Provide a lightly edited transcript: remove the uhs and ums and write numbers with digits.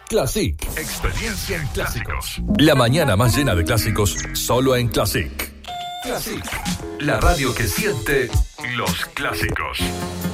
Classic. Experiencia en clásicos. La mañana más llena de clásicos, solo en Classic. Classic. La radio que siente los clásicos.